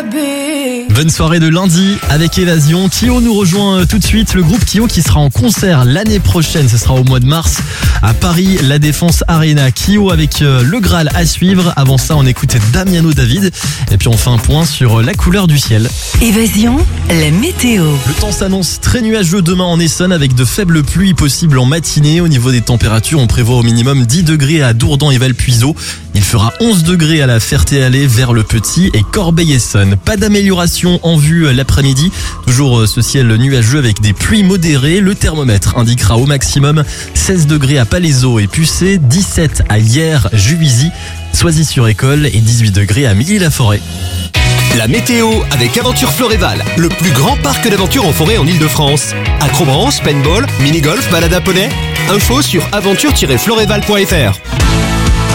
Bonne soirée de lundi avec Évasion. Kyo nous rejoint tout de suite. Le groupe Kyo qui sera en concert l'année prochaine. Ce sera au mois de mars à Paris, la Défense Arena. Kyo avec le Graal à suivre. Avant ça, on écoute Damiano David. Et puis on fait un point sur la couleur du ciel. Évasion, la météo. Le temps s'annonce très nuageux demain en Essonne avec de faibles pluies possibles en matinée. Au niveau des températures, on prévoit au minimum 10 degrés à Dourdan et Valpuiseau. Il fera 11 degrés à la Ferté-Alais, vers le Petit et Corbeil-Essonnes. Pas d'amélioration en vue l'après-midi. Toujours ce ciel nuageux avec des pluies modérées. Le thermomètre indiquera au maximum 16 degrés à Palaiseau et Pucé, 17 à Hyères, Juvisy, Soisy-sur-École et 18 degrés à Milly-la-Forêt. La météo avec Aventure Floréval, le plus grand parc d'aventure en forêt en Ile-de-France. Acrobranche, paintball, mini-golf, balade à poney. Info sur aventure-floréval.fr.